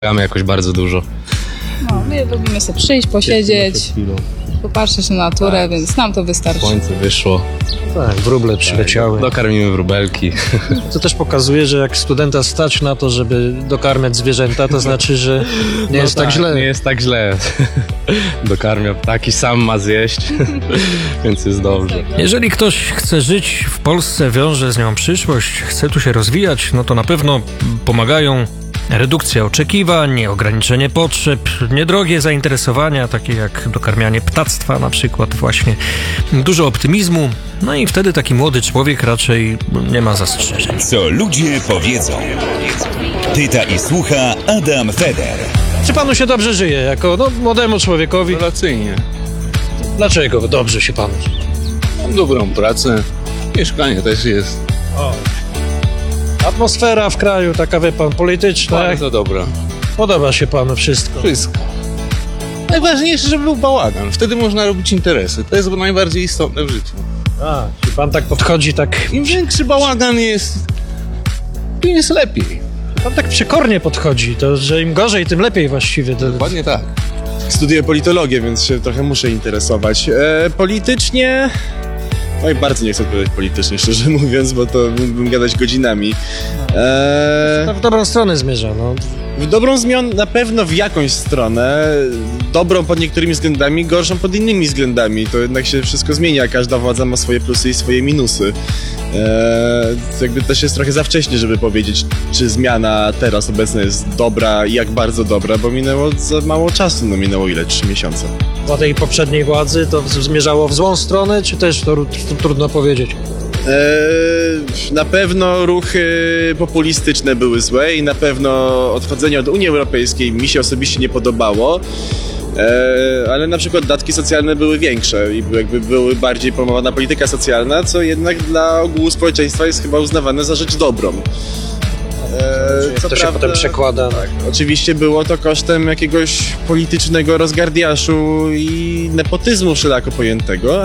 Mamy jakoś bardzo dużo. No, my lubimy sobie przyjść, posiedzieć, popatrzeć na naturę, więc nam to wystarczy. Słońce wyszło. Tak, wróble przyleciały. Dokarmimy wróbelki. To też pokazuje, że jak studenta stać na to, żeby dokarmiać zwierzęta, to znaczy, że nie jest tak źle. Nie jest tak źle. Dokarmia ptaki, sam ma zjeść, więc jest dobrze. Jeżeli ktoś chce żyć w Polsce, wiąże z nią przyszłość, chce tu się rozwijać, no to na pewno pomagają redukcja oczekiwań, ograniczenie potrzeb, niedrogie zainteresowania, takie jak dokarmianie ptactwa na przykład właśnie, dużo optymizmu, no i wtedy taki młody człowiek raczej nie ma zastrzeżeń. Co ludzie powiedzą. Pyta i słucha Adam Feder. Czy panu się dobrze żyje jako młodemu człowiekowi? Rewelacyjnie. Dlaczego dobrze się panu? Mam dobrą pracę. Mieszkanie też jest. Atmosfera w kraju, taka wie pan, polityczna. Bardzo dobra. Podoba się panu wszystko. Wszystko. Najważniejsze, żeby był bałagan. Wtedy można robić interesy. To jest najbardziej istotne w życiu. Czy pan tak podchodzi, tak... Im większy bałagan jest, tym jest lepiej. Pan tak przekornie podchodzi, to że im gorzej, tym lepiej właściwie. Dokładnie tak. Studiuję politologię, więc się trochę muszę interesować. Politycznie... Oj, bardzo nie chcę odpowiadać politycznie, szczerze mówiąc, bo to mógłbym gadać godzinami. To w dobrą stronę zmierza, no. W dobrą zmianę na pewno w jakąś stronę, dobrą pod niektórymi względami, gorszą pod innymi względami. To jednak się wszystko zmienia, każda władza ma swoje plusy i swoje minusy. Jakby też jest trochę za wcześnie, żeby powiedzieć, czy zmiana teraz obecna jest dobra i jak bardzo dobra, bo minęło za mało czasu, minęło ile? 3 miesiące. Po tej poprzedniej władzy to zmierzało w złą stronę, czy też to trudno powiedzieć? Na pewno ruchy populistyczne były złe i na pewno odchodzenie od Unii Europejskiej mi się osobiście nie podobało, ale na przykład datki socjalne były większe i jakby były bardziej promowana polityka socjalna, co jednak dla ogółu społeczeństwa jest chyba uznawane za rzecz dobrą. Co to się potem przekłada? Tak, oczywiście było to kosztem jakiegoś politycznego rozgardiaszu i nepotyzmu wszelako pojętego,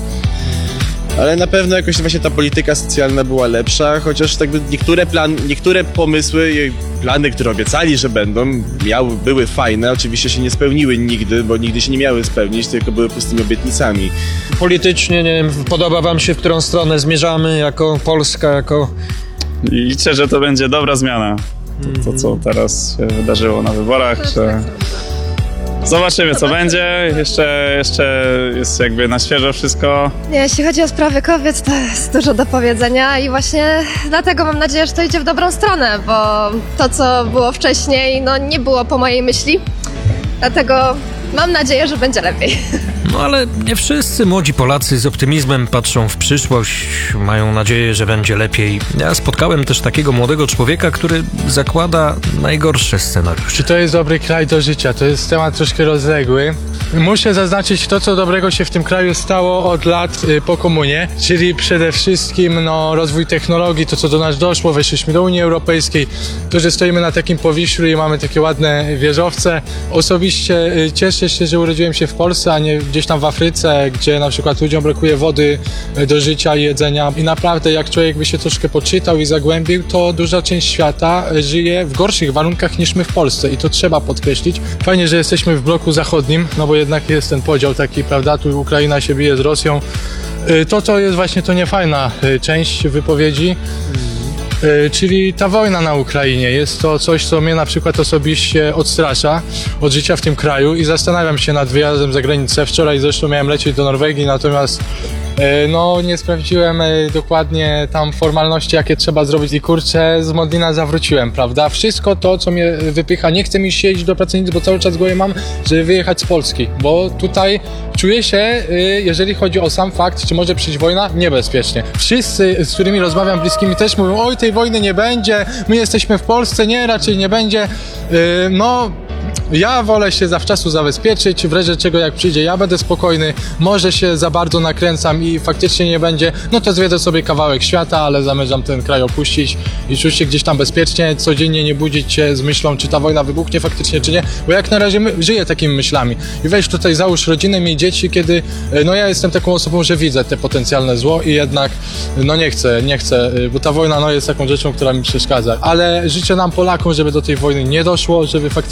ale na pewno jakoś właśnie ta polityka socjalna była lepsza, chociaż tak niektóre pomysły i plany, które obiecali, że będą, były fajne, oczywiście się nie spełniły nigdy, bo nigdy się nie miały spełnić, tylko były pustymi obietnicami. Politycznie, nie wiem, podoba wam się, w którą stronę zmierzamy jako Polska, jako... Liczę, że to będzie dobra zmiana. To co teraz się wydarzyło na wyborach, że zobaczymy, co będzie. Jeszcze jest jakby na świeżo wszystko. Jeśli chodzi o sprawy kobiet, to jest dużo do powiedzenia i właśnie dlatego mam nadzieję, że to idzie w dobrą stronę, bo to, co było wcześniej, nie było po mojej myśli. Dlatego mam nadzieję, że będzie lepiej. No ale nie wszyscy młodzi Polacy z optymizmem patrzą w przyszłość, mają nadzieję, że będzie lepiej. Ja spotkałem też takiego młodego człowieka, który zakłada najgorsze scenariusze. Czy to jest dobry kraj do życia? To jest temat troszkę rozległy. Muszę zaznaczyć to, co dobrego się w tym kraju stało od lat po komunie, czyli przede wszystkim rozwój technologii, to co do nas doszło, weszliśmy do Unii Europejskiej, to, że stoimy na takim Powiślu i mamy takie ładne wieżowce. Osobiście cieszę się, że urodziłem się w Polsce, a nie gdzieś tam w Afryce, gdzie na przykład ludziom brakuje wody do życia i jedzenia. I naprawdę jak człowiek by się troszkę poczytał i zagłębił, to duża część świata żyje w gorszych warunkach niż my w Polsce i to trzeba podkreślić. Fajnie, że jesteśmy w bloku zachodnim, bo jednak jest ten podział taki, prawda, tu Ukraina się bije z Rosją. To jest właśnie to niefajna część wypowiedzi. Czyli ta wojna na Ukrainie. Jest to coś, co mnie na przykład osobiście odstrasza od życia w tym kraju i zastanawiam się nad wyjazdem za granicę. Wczoraj zresztą miałem lecieć do Norwegii, natomiast nie sprawdziłem dokładnie tam formalności, jakie trzeba zrobić i kurczę, z Modlina zawróciłem, prawda? Wszystko to, co mnie wypycha, nie chcę mi siedzieć do pracy nic, bo cały czas głowie mam, żeby wyjechać z Polski, bo tutaj czuję się, jeżeli chodzi o sam fakt, czy może przyjść wojna, niebezpiecznie. Wszyscy, z którymi rozmawiam bliskimi też mówią, oj, tej wojny nie będzie, my jesteśmy w Polsce, nie, raczej nie będzie. Ja wolę się zawczasu zabezpieczyć, w razie czego jak przyjdzie, ja będę spokojny, może się za bardzo nakręcam i faktycznie nie będzie, no to zwiedzę sobie kawałek świata, ale zamierzam ten kraj opuścić i czuć się gdzieś tam bezpiecznie, codziennie nie budzić się z myślą, czy ta wojna wybuchnie faktycznie, czy nie, bo jak na razie żyję takimi myślami. I weź tutaj załóż rodzinę, miej dzieci, kiedy, no ja jestem taką osobą, że widzę te potencjalne zło i jednak, no nie chcę, bo ta wojna, no jest taką rzeczą, która mi przeszkadza. Ale życzę nam Polakom, żeby do tej wojny nie doszło, żeby faktycznie